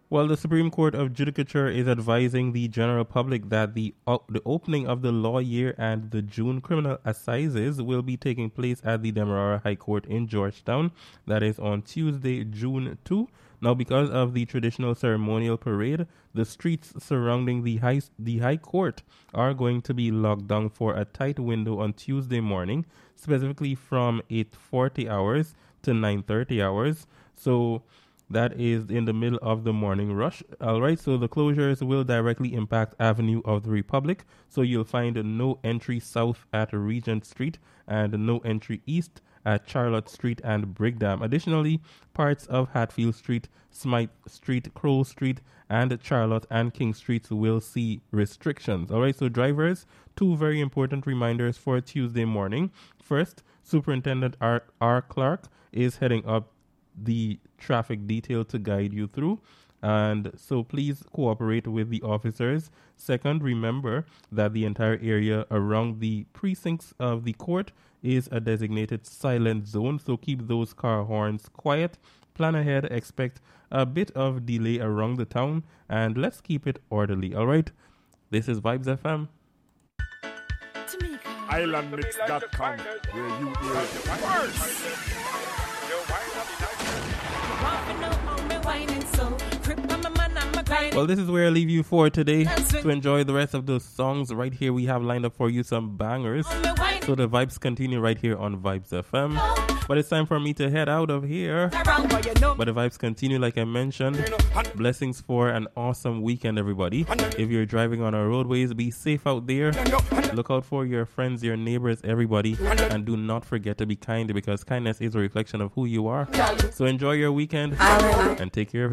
Well, the Supreme Court of Judicature is advising the general public that the opening of the law year and the June criminal assizes will be taking place at the Demerara High Court in Georgetown. That is on Tuesday, June 2. Now, because of the traditional ceremonial parade, the streets surrounding the high court are going to be locked down for a tight window on Tuesday morning, specifically from 8:40 hours to 9:30 hours. So that is in the middle of the morning rush. All right, so the closures will directly impact Avenue of the Republic. So you'll find no entry south at Regent Street and no entry east at Charlotte Street and Brigham. Additionally, parts of Hatfield Street, Smythe Street, Crowell Street, and Charlotte and King Streets will see restrictions. All right, so drivers, two very important reminders for Tuesday morning. First, Superintendent R. Clark is heading up the traffic detail to guide you through, and so please cooperate with the officers. Second, remember that the entire area around the precincts of the court is a designated silent zone, so keep those car horns quiet. Plan ahead, expect a bit of delay around the town, and let's keep it orderly. All right, this is Vibes FM. Islandmix.com, where you hear first. Well, this is where I leave you for today to enjoy the rest of those songs. Right here we have lined up for you some bangers, so the vibes continue right here on Vibes FM. But it's time for me to head out of here, but the vibes continue like I mentioned. Blessings for an awesome weekend, everybody. If you're driving on our roadways, be safe out there. Look out for your friends, your neighbors, everybody, and do not forget to be kind, because kindness is a reflection of who you are. So enjoy your weekend and take care of